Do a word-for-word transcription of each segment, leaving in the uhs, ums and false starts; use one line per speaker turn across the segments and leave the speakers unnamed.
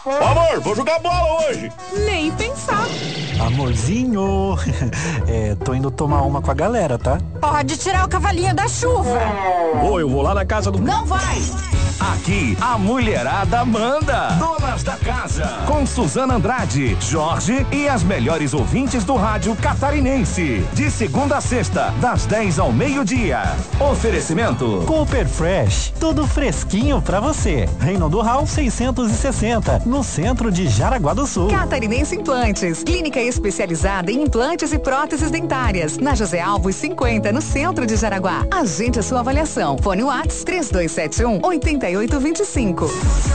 Ô, amor, vou jogar bola hoje.
Nem pensar.
Amorzinho, é, tô indo tomar uma com a galera, tá?
Pode tirar o cavalinho da chuva.
Ô, eu vou lá na casa do...
Não vai.
Aqui, a mulherada manda. Donas da casa. Com Suzana Andrade, Jorge e as melhores ouvintes do rádio catarinense. De segunda a sexta, das dez ao meio-dia. Oferecimento
Cooper Fresh, tudo fresquinho pra você. Reinaldo Rau seiscentos e sessenta, no centro de Jaraguá do Sul.
Catarinense Implantes, clínica especializada em implantes e próteses dentárias. Na José Alves cinquenta, no centro de Jaraguá. Agende a sua avaliação. Fone Whats três dois sete um, oito oito dois cinco.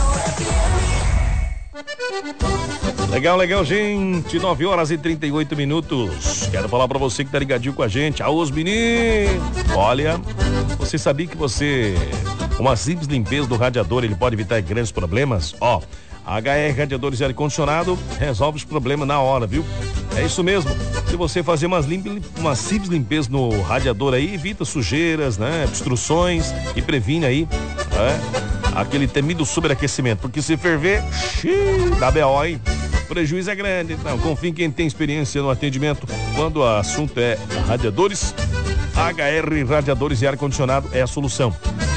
Legal, legal, gente. nove horas e trinta e oito minutos. Quero falar pra você que tá ligadinho com a gente. Aô, os meninos. Olha, você sabia que você... Uma simples limpeza do radiador, ele pode evitar grandes problemas? Ó, a H R Radiadores e Ar-Condicionado resolve os problemas na hora, viu? É isso mesmo. Se você fazer umas, limpe, uma simples limpeza no radiador aí, evita sujeiras, né? Obstruções e previne aí, né? Aquele temido superaquecimento. Porque se ferver, xiii, dá B O, hein? O prejuízo é grande. Então, confie em quem tem experiência no atendimento. Quando o assunto é radiadores, H R Radiadores e Ar-Condicionado é a solução.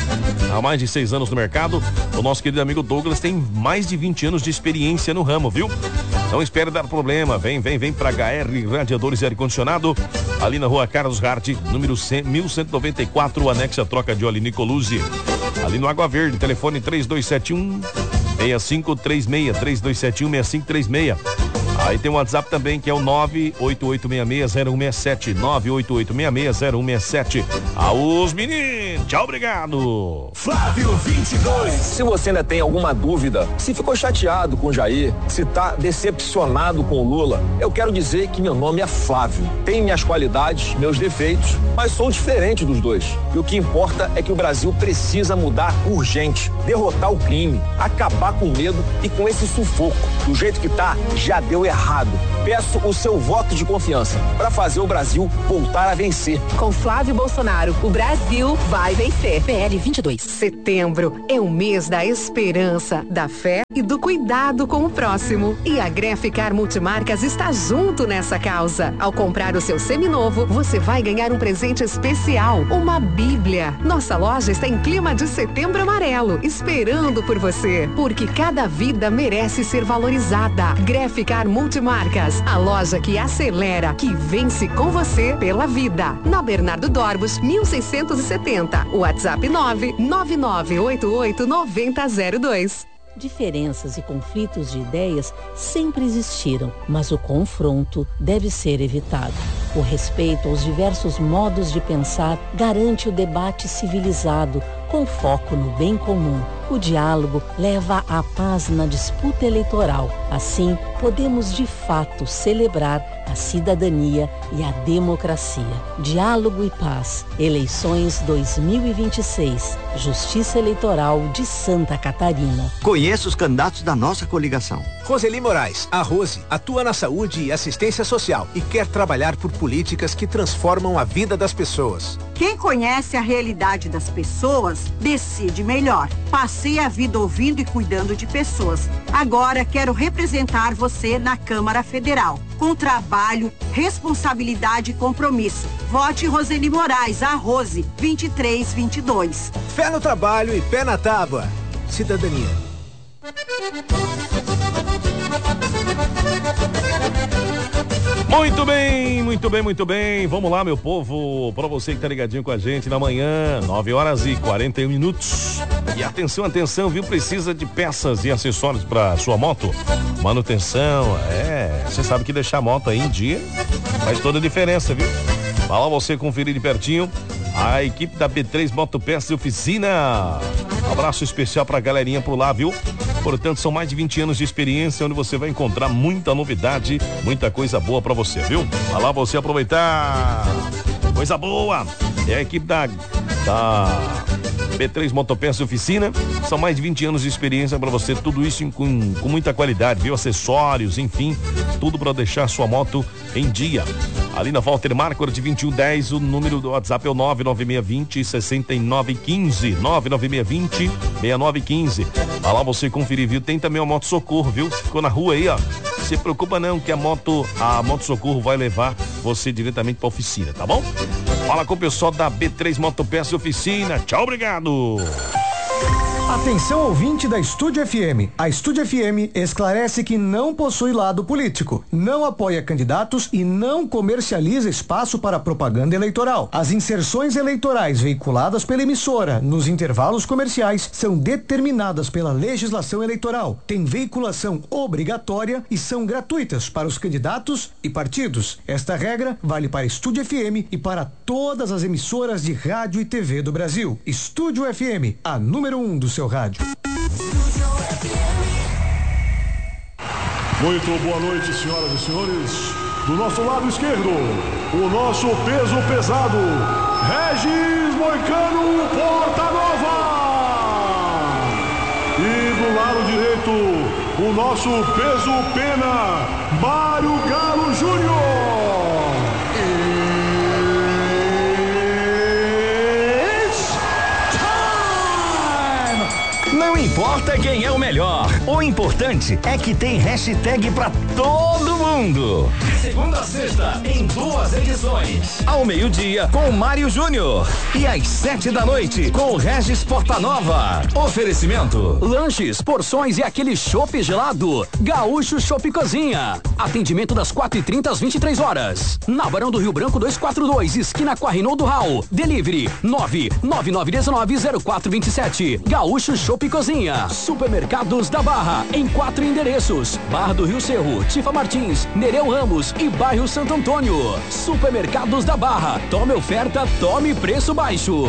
Há mais de seis anos no mercado, o nosso querido amigo Douglas tem mais de vinte anos de experiência no ramo, viu? Não espere dar problema, vem, vem, vem pra H R Radiadores e Ar-Condicionado, ali na rua Carlos Hart, número mil cento e noventa e quatro, anexo à troca de óleo Nicoluzzi. Ali no Água Verde, telefone três dois sete um, seis cinco três seis, três dois sete um, seis cinco três seis. Aí tem o WhatsApp também, que é o nove oito oito seis seis zero um seis sete, nove oito oito seis seis zero um seis sete. Aos meninos, tchau, obrigado.
Flávio vinte e dois.
Se você ainda tem alguma dúvida, se ficou chateado com o Jair, se tá decepcionado com o Lula, eu quero dizer que meu nome é Flávio. Tenho minhas qualidades, meus defeitos, mas sou diferente dos dois. E o que importa é que o Brasil precisa mudar urgente, derrotar o crime, acabar com o medo e com esse sufoco. Do jeito que tá, já deu errado. Peço o seu voto de confiança para fazer o Brasil voltar a vencer.
Com Flávio Bolsonaro, o Brasil vai vencer. P L vinte e dois. Setembro é o mês da esperança, da fé e do cuidado com o próximo. E a Greficar Multimarcas está junto nessa causa. Ao comprar o seu seminovo, você vai ganhar um presente especial, uma Bíblia. Nossa loja está em clima de setembro amarelo, esperando por você, porque cada vida merece ser valorizada. Greficar Multimarcas, a loja que acelera, que vence com você pela vida. Na Bernardo Dorbos, mil seiscentos e setenta. WhatsApp nove nove nove oito oito nove zero zero dois.
Diferenças e conflitos de ideias sempre existiram, mas o confronto deve ser evitado. O respeito aos diversos modos de pensar garante o debate civilizado, com foco no bem comum. O diálogo leva à paz na disputa eleitoral. Assim, podemos de fato celebrar a cidadania e a democracia. Diálogo e paz. Eleições dois mil e vinte e seis. Justiça Eleitoral de Santa Catarina.
Conheça os candidatos da nossa coligação.
Roseli Moraes, a Rose, atua na saúde e assistência social e quer trabalhar por políticas que transformam a vida das pessoas.
Quem conhece a realidade das pessoas, decide melhor. Passei a vida ouvindo e cuidando de pessoas. Agora quero representar você na Câmara Federal. Com trabalho, responsabilidade e compromisso. Vote Roseli Moraes, a Rose, vinte e três vinte e dois.
Fé no trabalho e pé na tábua. Cidadania.
Muito bem, muito bem, muito bem. Vamos lá, meu povo, para você que tá ligadinho com a gente na manhã, nove horas e quarenta e um minutos. E atenção, atenção, viu? Precisa de peças e acessórios para sua moto? Manutenção, é. Você sabe que deixar a moto aí em dia faz toda a diferença, viu? Vai lá você conferir de pertinho a equipe da B três Motopeças e Oficina. Um abraço especial pra galerinha por lá, viu? Portanto, são mais de vinte anos de experiência onde você vai encontrar muita novidade, muita coisa boa pra você, viu? Vai lá você aproveitar. Coisa boa. É a equipe da, da B três Motopeças Oficina, são mais de vinte anos de experiência para você, tudo isso com, com muita qualidade, viu? Acessórios, enfim, tudo para deixar sua moto em dia. Ali na Walter Marco, de vinte e um dez, o número do WhatsApp é o nove nove seis dois zero, seis nove um cinco, nove nove seis dois zero, seis nove um cinco. Vai lá você conferir, viu? Tem também o Moto Socorro, viu? Se ficou na rua aí, ó, se preocupa não, que a moto, a Moto Socorro vai levar você diretamente para a oficina, tá bom? Fala com o pessoal da B três Motopeças Oficina. Tchau, obrigado.
Atenção ouvinte da Estúdio F M. A Estúdio F M esclarece que não possui lado político, não apoia candidatos e não comercializa espaço para propaganda eleitoral. As inserções eleitorais veiculadas pela emissora nos intervalos comerciais são determinadas pela legislação eleitoral, têm veiculação obrigatória e são gratuitas para os candidatos e partidos. Esta regra vale para Estúdio F M e para todas as emissoras de rádio e T V do Brasil. Estúdio F M, a número um do seu rádio.
Muito boa noite, senhoras e senhores. Do nosso lado esquerdo, o nosso peso pesado, Regis Moicano Porta Nova. E do lado direito, o nosso peso pena, Mário Galo Júnior.
Não importa quem é o melhor, o importante é que tem hashtag pra todo mundo. De segunda a sexta, em duas edições. Ao meio-dia, com o Mário Júnior. E às sete da noite, com o Regis Portanova. Oferecimento: lanches, porções e aquele chopp gelado. Gaúcho Chopp Cozinha. Atendimento das quatro e trinta às vinte e três horas. Na Barão do Rio Branco duzentos e quarenta e dois, esquina com a Reinaldo Hall. Delivery nove nove nove um nove zero quatro dois sete. Gaúcho Chopp Cozinha. Supermercados da Barra, em quatro endereços: Barra do Rio Cerro, Tifa Martins, Nereu Ramos e Bairro Santo Antônio. Supermercados da Barra. Tome oferta, tome preço baixo.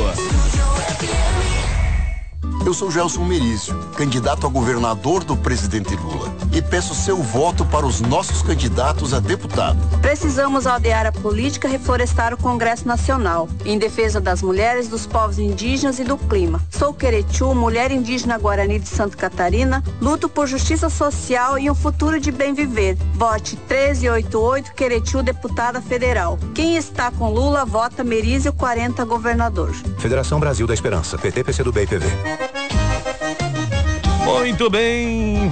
Eu sou Gelson Merício, candidato a governador do presidente Lula, e peço seu voto para os nossos candidatos a deputado.
Precisamos aldear a política e reflorestar o Congresso Nacional, em defesa das mulheres, dos povos indígenas e do clima. Sou Queretiu, mulher indígena Guarani de Santa Catarina, luto por justiça social e um futuro de bem viver. Vote treze oitenta e oito Queretiu, deputada federal. Quem está com Lula, vota Merício quarenta, governador.
Federação Brasil da Esperança, P T, P C do B e P V.
Muito bem.